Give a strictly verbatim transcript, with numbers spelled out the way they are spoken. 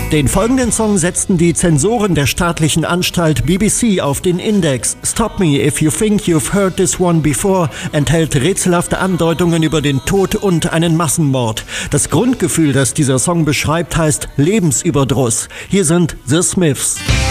Den folgenden Song setzten die Zensoren der staatlichen Anstalt B B C auf den Index. Stop Me If You Think You've Heard This One Before enthält rätselhafte Andeutungen über den Tod und einen Massenmord. Das Grundgefühl, das dieser Song beschreibt, heißt Lebensüberdruss. Hier sind The Smiths.